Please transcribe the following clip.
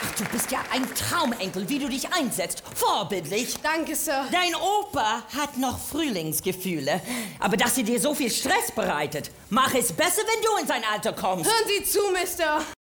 Du bist ja ein Traumenkel, wie du dich einsetzt. Vorbildlich. Danke, Sir. Dein Opa hat noch Frühlingsgefühle. Aber dass sie dir so viel Stress bereitet, mach es besser, wenn du in sein Alter kommst. Hören Sie zu, Mister.